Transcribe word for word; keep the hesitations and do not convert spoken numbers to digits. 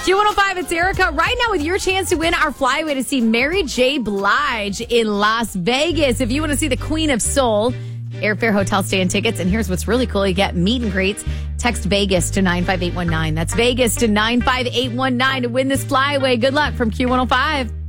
Q one oh five, it's Erica. Right now with your chance to win our flyaway to see Mary J. Blige in Las Vegas. If you want to see the Queen of Soul, airfare, hotel stay, and tickets. And here's what's really cool. You get meet and greets. Text Vegas to nine five eight one nine. That's Vegas to nine five eight one nine to win this flyaway. Good luck from Q one oh five.